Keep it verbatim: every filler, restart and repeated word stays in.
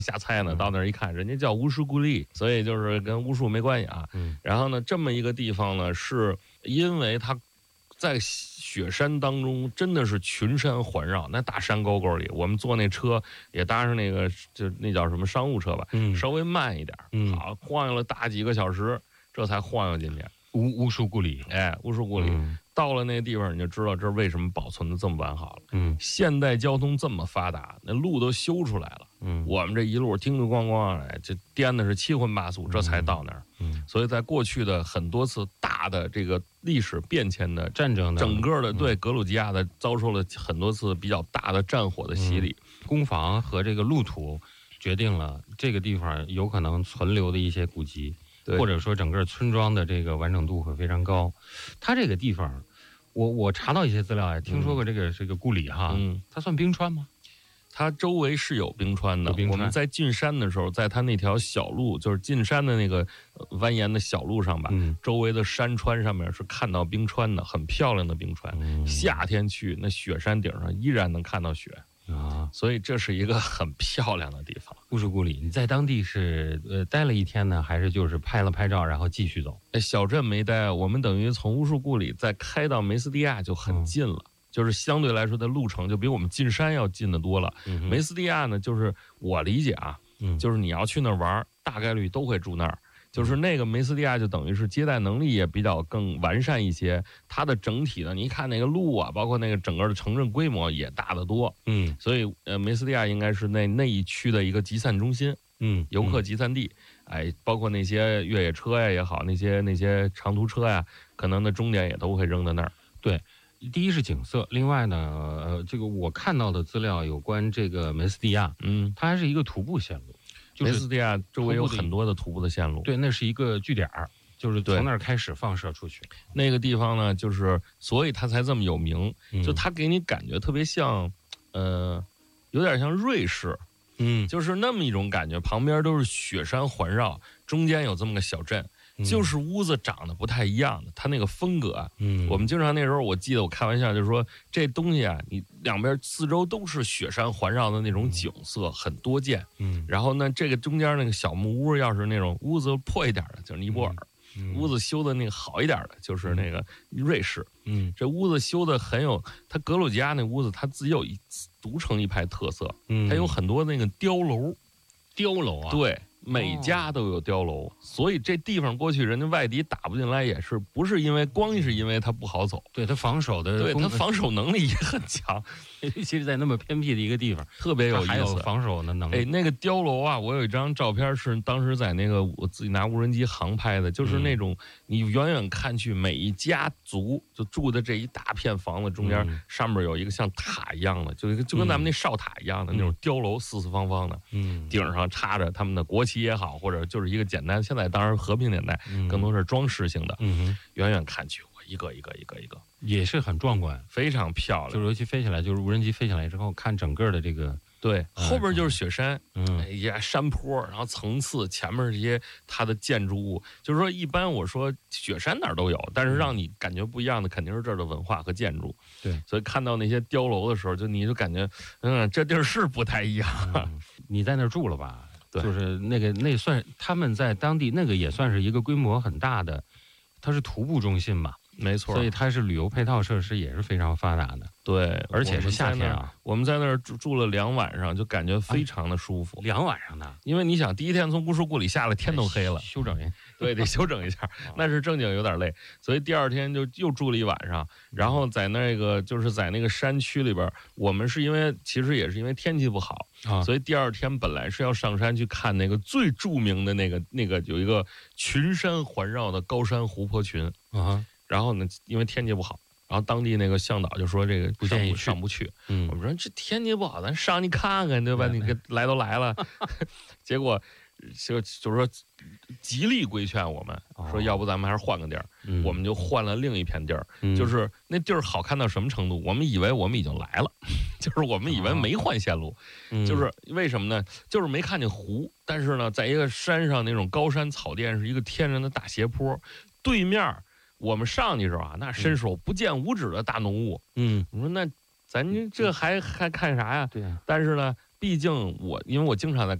瞎猜呢，到那儿一看，人家叫乌什古里，所以就是跟巫术没关系啊。 嗯， 然后呢，这么一个地方呢，是因为它在雪山当中真的是群山环绕，那大山沟沟里，我们坐那车也搭上那个就那叫什么商务车吧， 嗯稍微慢一点， 嗯好晃悠了大几个小时，这才晃悠进去。 乌乌树故里， 哎，乌什古里、 嗯到了那个地方，你就知道这为什么保存的这么完好了。 嗯现代交通这么发达，那路都修出来了。 嗯， 我们这一路叮叮咣咣，哎，这颠的是七荤八素，这才到那儿。 嗯， 所以在过去的很多次大的这个历史变迁的战争的整个的对格鲁吉亚的遭受了很多次比较大的战火的洗礼。 攻防和这个路途决定了这个地方有可能存留的一些古迹， 对， 或者说整个村庄的这个完整度会非常高。它这个地方，我我查到一些资料，也听说过这个、嗯、这个故里哈， 嗯， 它算冰川吗？ 它周围是有冰川的。 冰川我们在进山的时候，在它那条小路，就是进山的那个蜿蜒的小路上吧， 嗯， 周围的山川上面是看到冰川的，很漂亮的冰川。 嗯、 夏天去，那雪山顶上依然能看到雪啊， 所以这是一个很漂亮的地方。 乌什古里，你在当地是呃待了一天呢，还是就是拍了拍照，然后继续走？ 小镇没待，我们等于从乌什古里再开到梅斯蒂亚就很近了。嗯，就是相对来说的路程就比我们进山要近得多了。 嗯、 梅斯蒂亚呢，就是我理解啊， 嗯， 就是你要去那儿玩，大概率都会住那儿。就是那个梅斯蒂亚就等于是接待能力也比较更完善一些，它的整体呢，你一看那个路啊，包括那个整个的城镇规模也大得多。 嗯， 所以呃，梅斯蒂亚应该是那那一区的一个集散中心， 嗯， 游客集散地。哎，包括那些越野车呀也好，那些那些长途车呀，可能的终点也都会扔在那儿。 对。第一是景色，另外呢，呃，这个我看到的资料有关这个梅斯蒂亚， 嗯， 它还是一个徒步线路，就是梅斯蒂亚周围有很多的徒步的线路， 对，那是一个据点儿，就是从那儿开始放射出去。 那个地方呢，就是所以它才这么有名， 嗯、 就它给你感觉特别像，呃，有点像瑞士， 嗯， 就是那么一种感觉，旁边都是雪山环绕，中间有这么个小镇。就是屋子长得不太一样的，它那个风格， 嗯， 我们经常那时候我记得我开玩笑就是说，这东西啊，你两边四周都是雪山环绕的那种景色，嗯、很多见， 嗯， 然后呢，这个中间那个小木屋，要是那种屋子破一点的，就是尼泊尔， 嗯、 屋子修的那个好一点的，就是那个瑞士， 嗯， 这屋子修的很有，它格鲁吉亚那屋子它自己有一独成一派特色， 嗯， 它有很多那个碉楼， 碉楼啊， 对。每家都有碉楼，哦、所以这地方过去人家外敌打不进来，也是不是因为光是因为它不好走， 对它防守的， 对它防守能力也很强， 尤其是在那么偏僻的一个地方， 特别有意思， 还有防守的能力。 哎，那个碉楼啊，我有一张照片是当时在那个我自己拿无人机航拍的，就是那种你远远看去，每一家族就住的这一大片房子中间，嗯、上面有一个像塔一样的，就一个就跟咱们那哨塔一样的、嗯、那种碉楼，四四方方的， 嗯， 顶上插着他们的国旗也好，或者就是一个简单，现在当然和平年代， 嗯、 更多是装饰性的。 嗯， 远远看去，一个一个一个一个， 也是很壮观， 非常漂亮。 就是尤其飞起来，就是无人机飞起来之后，看整个的这个。 对，后边就是雪山， 嗯， 哎呀，山坡，然后层次，前面这些它的建筑物，就是说，一般我说雪山哪儿都有，但是让你感觉不一样的，肯定是这儿的文化和建筑。 对， 所以看到那些碉楼的时候，就你就感觉，嗯，这地儿是不太一样。 嗯、你在那儿住了吧？ 对， 就是那个那算他们在当地那个也算是一个规模很大的，它是徒步中心嘛。 没错， 所以它是旅游配套设施也是非常发达的。 对， 而且是夏天啊， 我们在那儿住住了两晚上，就感觉非常的舒服。 哎、两晚上呢， 因为你想，第一天从乌什古里下来，天都黑了， 休整一下， 对，得休整一下，那是正经有点累。所以第二天就又住了一晚上，然后在那个就是在那个山区里边，我们是因为其实也是因为天气不好， 啊、 所以第二天本来是要上山去看那个最著名的那个那个有一个群山环绕的高山湖泊群啊。 然后呢，因为天气不好，然后当地那个向导就说这个不建议上不去。 嗯， 我们说这天气不好，咱上去看看，对吧？ 对你给来都来了，结果就就是说极力规劝我们、哦、说，要不咱们还是换个地儿、 嗯。 我们就换了另一片地儿、 嗯， 就是那地儿好看到什么程度？我们以为我们已经来了，就是我们以为没换线路， 哦、 就是为什么呢？就是没看见湖，但是呢，在一个山上那种高山草甸是一个天然的大斜坡，对面。我们上去时候啊，那伸手不见五指的大浓雾。 嗯， 我说那咱这还还看啥呀？ 对啊。 但是呢，毕竟我因为我经常在